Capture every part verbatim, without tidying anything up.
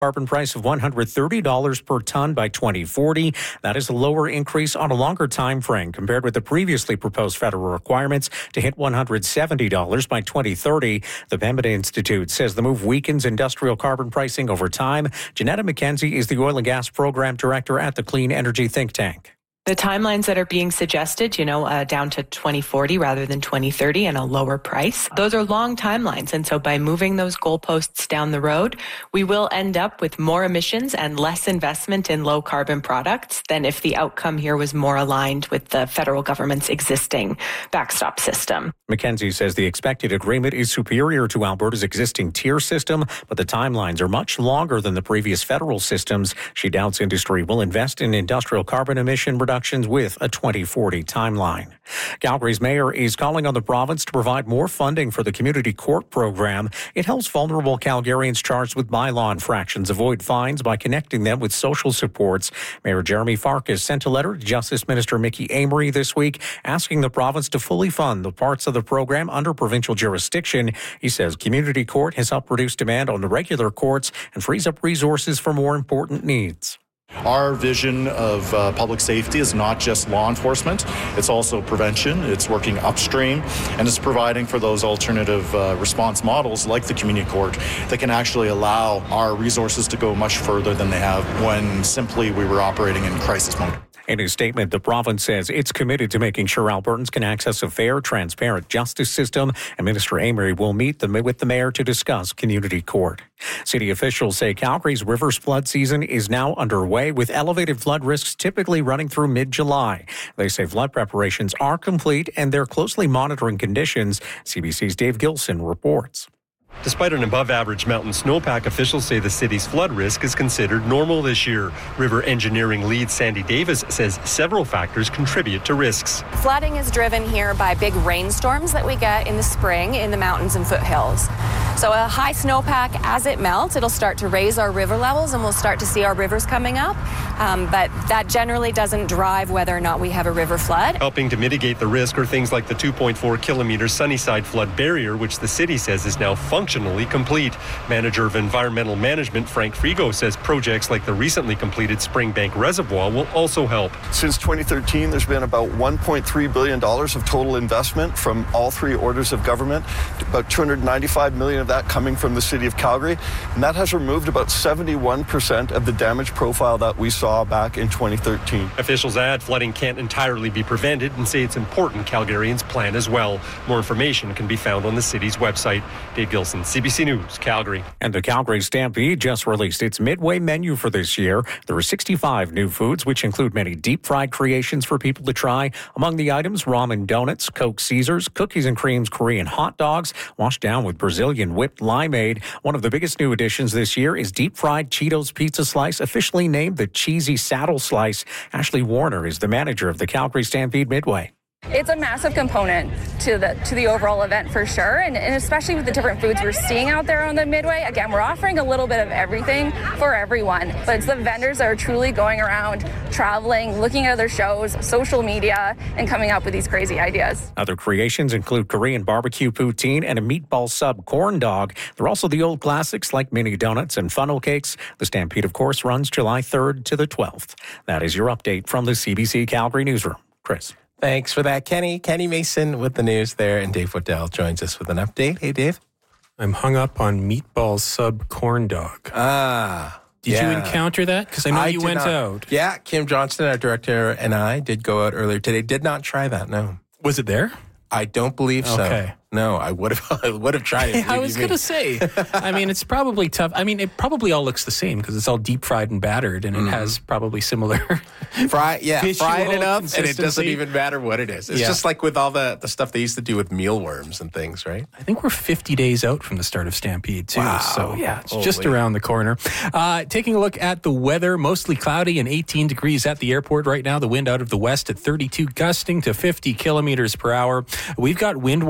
Carbon price of one hundred thirty dollars per ton by twenty forty. That is a lower increase on a longer time frame compared with the previously proposed federal requirements to hit one hundred seventy dollars by twenty thirty. The Pembina Institute says the move weakens industrial carbon pricing over time. Janetta McKenzie is the oil and gas program director at the Clean Energy think tank. The timelines that are being suggested, you know, uh, down to twenty forty rather than twenty thirty and a lower price, those are long timelines. And so by moving those goalposts down the road, we will end up with more emissions and less investment in low carbon products than if the outcome here was more aligned with the federal government's existing backstop system. McKenzie says the expected agreement is superior to Alberta's existing tier system, but the timelines are much longer than the previous federal systems. She doubts industry will invest in industrial carbon emission reductions with a twenty forty timeline. Calgary's mayor is calling on the province to provide more funding for the community court program. It helps vulnerable Calgarians charged with bylaw infractions avoid fines by connecting them with social supports. Mayor Jeremy Farkas sent a letter to Justice Minister Mickey Amery this week asking the province to fully fund the parts of the program under provincial jurisdiction. He says community court has helped reduce demand on the regular courts and frees up resources for more important needs. Our vision of uh, public safety is not just law enforcement, it's also prevention, it's working upstream, and it's providing for those alternative uh, response models like the community court that can actually allow our resources to go much further than they have when simply we were operating in crisis mode. In his statement, the province says it's committed to making sure Albertans can access a fair, transparent justice system, and Minister Amery will meet the, with the mayor to discuss community court. City officials say Calgary's river's flood season is now underway, with elevated flood risks typically running through mid-July. They say flood preparations are complete and they're closely monitoring conditions. C B C's Dave Gilson reports. Despite an above-average mountain snowpack, officials say the city's flood risk is considered normal this year. River engineering lead Sandy Davis says several factors contribute to risks. Flooding is driven here by big rainstorms that we get in the spring in the mountains and foothills. So a high snowpack, as it melts, it'll start to raise our river levels and we'll start to see our rivers coming up. Um, but that generally doesn't drive whether or not we have a river flood. Helping to mitigate the risk are things like the two point four kilometer Sunnyside flood barrier, which the city says is now functionally complete. Manager of Environmental Management Frank Frigo says projects like the recently completed Springbank Reservoir will also help. Since twenty thirteen, there's been about one point three billion dollars of total investment from all three orders of government, about two hundred ninety-five million dollars of that coming from the city of Calgary, and that has removed about seventy-one percent of the damage profile that we saw back in twenty thirteen. Officials add flooding can't entirely be prevented and say it's important Calgarians plan as well. More information can be found on the city's website. Dave Gilson, C B C News, Calgary. And the Calgary Stampede just released its midway menu for this year. There are sixty-five new foods, which include many deep-fried creations for people to try. Among the items, ramen donuts, Coke Caesars, cookies and creams, Korean hot dogs, washed down with Brazilian whipped limeade. One of the biggest new additions this year is deep-fried Cheetos pizza slice, officially named the Cheesy Saddle Slice. Ashley Warner is the manager of the Calgary Stampede Midway. It's a massive component to the to the overall event for sure, and, and especially with the different foods we're seeing out there on the Midway. Again, we're offering a little bit of everything for everyone, but it's the vendors that are truly going around, traveling, looking at other shows, social media, and coming up with these crazy ideas. Other creations include Korean barbecue poutine and a meatball sub corn dog. There are also the old classics like mini donuts and funnel cakes. The Stampede, of course, runs July third to the twelfth. That is your update from the C B C Calgary Newsroom. Chris. Thanks for that, Kenny. Kenny Mason with the news there, and Dave Waddell joins us with an update. Hey, Dave. I'm hung up on meatball sub corn dog. Ah. Did yeah. you encounter that? Because I know I you went not. out. Yeah, Kim Johnston, our director, and I did go out earlier today. Did not try that, no. Was it there? I don't believe so. Okay. No, I would have I would have tried it. I was going to say, I mean, it's probably tough. I mean, it probably all looks the same because it's all deep fried and battered, and mm. it has probably similar fry. Yeah, fry it enough, and it doesn't even matter what it is. It's yeah. just like with all the, the stuff they used to do with mealworms and things, right? I think we're fifty days out from the start of Stampede, too. Wow. So, yeah, it's Holy. just around the corner. Uh, taking a look at the weather, mostly cloudy and eighteen degrees at the airport right now. The wind out of the west at thirty-two, gusting to fifty kilometers per hour. We've got wind warnings in effect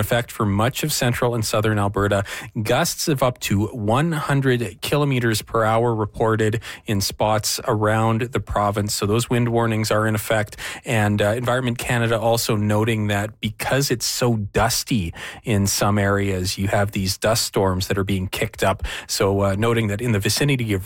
effect for much of central and southern Alberta. Gusts of up to one hundred kilometers per hour reported in spots around the province. So those wind warnings are in effect. And uh, Environment Canada also noting that because it's so dusty in some areas, you have these dust storms that are being kicked up. So uh, noting that in the vicinity of